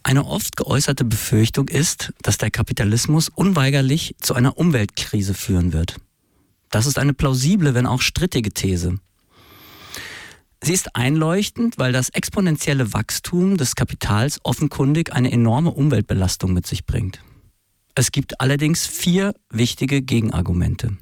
Eine oft geäußerte Befürchtung ist, dass der Kapitalismus unweigerlich zu einer Umweltkrise führen wird. Das ist eine plausible, wenn auch strittige These. Sie ist einleuchtend, weil das exponentielle Wachstum des Kapitals offenkundig eine enorme Umweltbelastung mit sich bringt. Es gibt allerdings 4 wichtige Gegenargumente.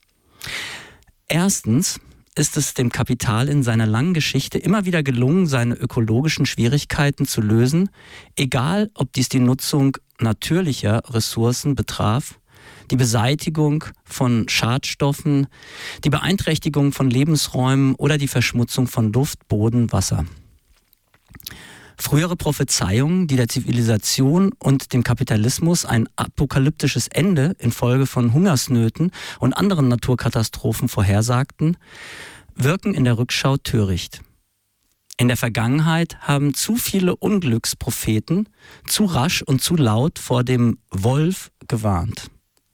Erstens ist es dem Kapital in seiner langen Geschichte immer wieder gelungen, seine ökologischen Schwierigkeiten zu lösen, egal ob dies die Nutzung natürlicher Ressourcen betraf, die Beseitigung von Schadstoffen, die Beeinträchtigung von Lebensräumen oder die Verschmutzung von Luft, Boden, Wasser. Frühere Prophezeiungen, die der Zivilisation und dem Kapitalismus ein apokalyptisches Ende infolge von Hungersnöten und anderen Naturkatastrophen vorhersagten, wirken in der Rückschau töricht. In der Vergangenheit haben zu viele Unglückspropheten zu rasch und zu laut vor dem Wolf gewarnt.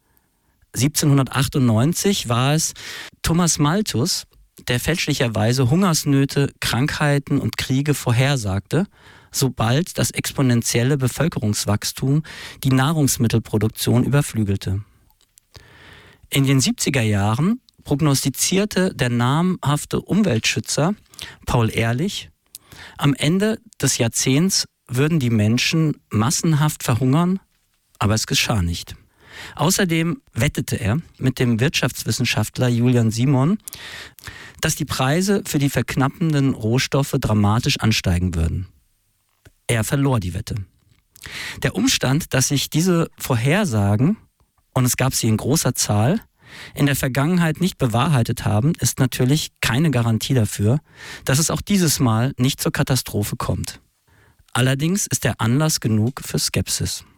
1798 war es Thomas Malthus, der fälschlicherweise Hungersnöte, Krankheiten und Kriege vorhersagte, sobald das exponentielle Bevölkerungswachstum die Nahrungsmittelproduktion überflügelte. In den 70er Jahren prognostizierte der namhafte Umweltschützer Paul Ehrlich, am Ende des Jahrzehnts würden die Menschen massenhaft verhungern, aber es geschah nicht. Außerdem wettete er mit dem Wirtschaftswissenschaftler Julian Simon, dass die Preise für die verknappenden Rohstoffe dramatisch ansteigen würden. Er verlor die Wette. Der Umstand, dass sich diese Vorhersagen, und es gab sie in großer Zahl, in der Vergangenheit nicht bewahrheitet haben, ist natürlich keine Garantie dafür, dass es auch dieses Mal nicht zur Katastrophe kommt. Allerdings ist er Anlass genug für Skepsis.